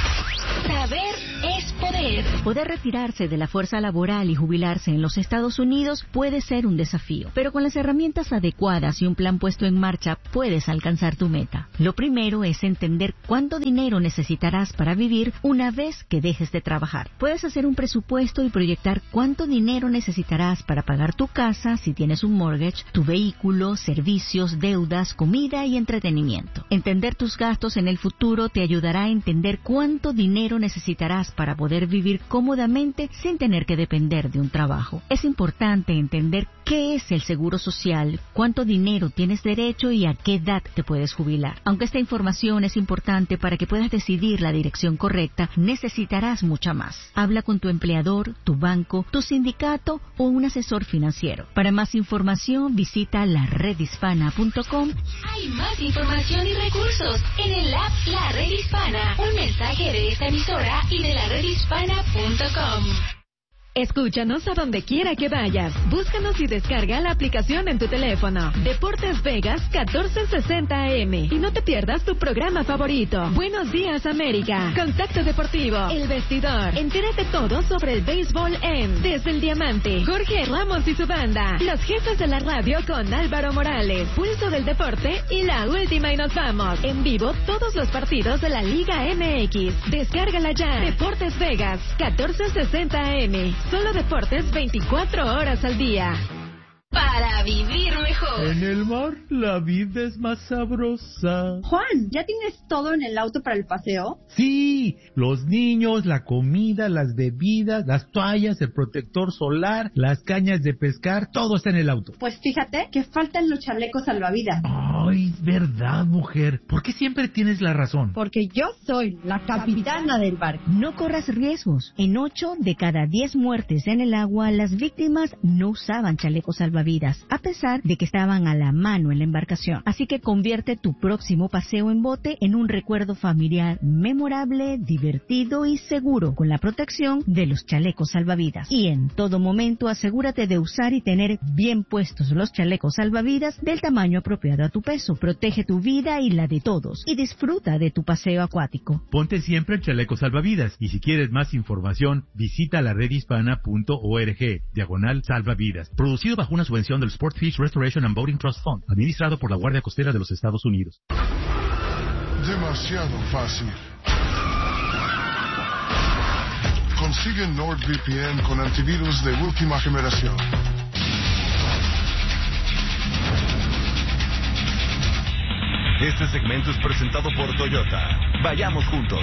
Saber es poder. Poder retirarse de la fuerza laboral y jubilarse en los Estados Unidos puede ser un desafío, pero con las herramientas adecuadas y un plan puesto en marcha puedes alcanzar tu meta. Lo primero es entender cuánto dinero necesitarás para vivir una vez que dejes de trabajar. Puedes hacer un presupuesto y proyectar cuánto dinero necesitarás para pagar tu casa si tienes un mortgage, tu vehículo, servicios, deudas, comida y entretenimiento. Entender tus gastos en el futuro te ayudará a entender cuánto dinero necesitarás para poder vivir cómodamente sin tener que depender de un trabajo. Es importante entender qué es el seguro social, cuánto dinero tienes derecho y a qué edad te puedes jubilar. Aunque esta información es importante para que puedas decidir la dirección correcta, necesitarás mucha más. Habla con tu empleador, tu banco, tu sindicato o un asesor financiero. Para más información, visita laredhispana.com. Hay más información y recursos en el app La Red Hispana. Un mensaje de esta emisora y de laredhispana.com. Escúchanos a donde quiera que vayas. Búscanos y descarga la aplicación en tu teléfono. Deportes Vegas 1460 AM. Y no te pierdas tu programa favorito. Buenos días, América. Contacto Deportivo. El Vestidor. Entérate todo sobre el béisbol en Desde el Diamante. Jorge Ramos y su banda. Los jefes de la radio con Álvaro Morales. Pulso del Deporte y la última y nos vamos. En vivo todos los partidos de la Liga MX. Descárgala ya. Deportes Vegas 1460 AM. Solo deportes 24 horas al día. Para vivir mejor. En el mar la vida es más sabrosa. Juan, ¿ya tienes todo en el auto para el paseo? Sí, los niños, la comida, las bebidas, las toallas, el protector solar, las cañas de pescar, todo está en el auto. Pues fíjate que faltan los chalecos salvavidas. Ay, verdad, mujer. ¿Por qué siempre tienes la razón? Porque yo soy la capitana del barco. No corras riesgos. En 8 de cada 10 muertes en el agua, las víctimas no usaban chalecos salvavidas, a pesar de que estaban a la mano en la embarcación. Así que convierte tu próximo paseo en bote en un recuerdo familiar memorable, divertido y seguro, con la protección de los chalecos salvavidas. Y en todo momento asegúrate de usar y tener bien puestos los chalecos salvavidas del tamaño apropiado a tu peso. Protege tu vida y la de todos y disfruta de tu paseo acuático. Ponte siempre el chaleco salvavidas, y si quieres más información, visita laredhispana.org/salvavidas. Producido bajo una subvención del Sportfish Restoration and Boating Trust Fund, administrado por la Guardia Costera de los Estados Unidos. Demasiado fácil. Consigue NordVPN con antivirus de última generación. Este segmento es presentado por Toyota. Vayamos juntos.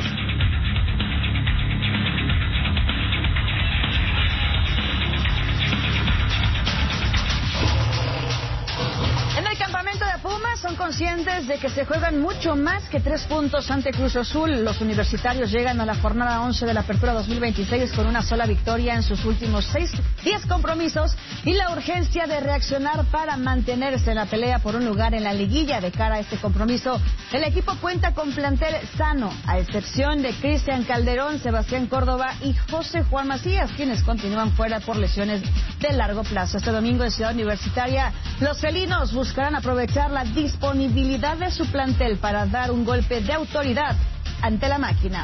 En el campamento de Pumas son conscientes de que se juegan mucho más que 3 puntos ante Cruz Azul. Los universitarios llegan a la jornada 11 de la Apertura 2026 con una sola victoria en sus últimos 10 compromisos y la urgencia de reaccionar para mantenerse en la pelea por un lugar en la liguilla. De cara a este compromiso, el equipo cuenta con plantel sano, a excepción de Cristian Calderón, Sebastián Córdoba y José Juan Macías, quienes continúan fuera por lesiones de largo plazo. Este domingo en Ciudad Universitaria, los felinos buscarán aprovechar la disponibilidad de su plantel para dar un golpe de autoridad ante la máquina.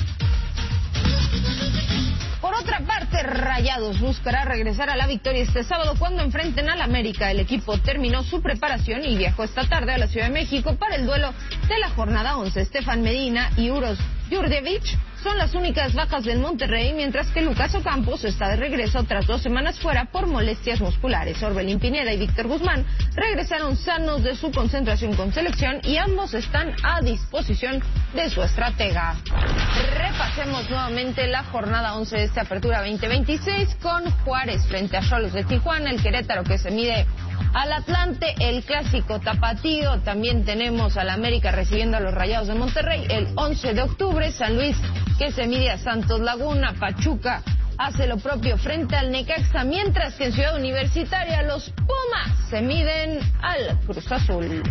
Por otra parte, Rayados buscará regresar a la victoria este sábado cuando enfrenten al América. El equipo terminó su preparación y viajó esta tarde a la Ciudad de México para el duelo de la jornada 11. Estefan Medina y Uros Jurjevic son las únicas bajas del Monterrey, mientras que Lucas Ocampos está de regreso tras 2 semanas fuera por molestias musculares. Orbelín Pineda y Víctor Guzmán regresaron sanos de su concentración con selección y ambos están a disposición de su estratega. Repasemos nuevamente la jornada 11 de esta apertura 2026 con Juárez frente a Xolos de Tijuana, el Querétaro que se mide al Atlante, el clásico tapatío. También tenemos al América recibiendo a los Rayados de Monterrey el 11 de octubre, San Luis que se mide a Santos Laguna, Pachuca hace lo propio frente al Necaxa, mientras que en Ciudad Universitaria los Pumas se miden al Cruz Azul.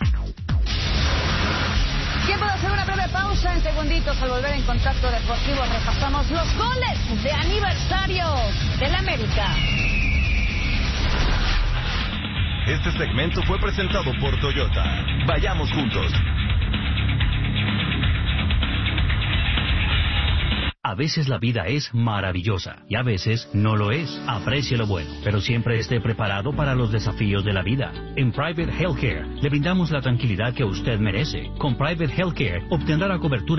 Tiempo de hacer una breve pausa. En segunditos, al volver en Contacto Deportivo, repasamos los goles de aniversario del América. Este segmento fue presentado por Toyota. Vayamos juntos. A veces la vida es maravillosa y a veces no lo es. Aprecie lo bueno, pero siempre esté preparado para los desafíos de la vida. En Private Healthcare le brindamos la tranquilidad que usted merece. Con Private Healthcare obtendrá la cobertura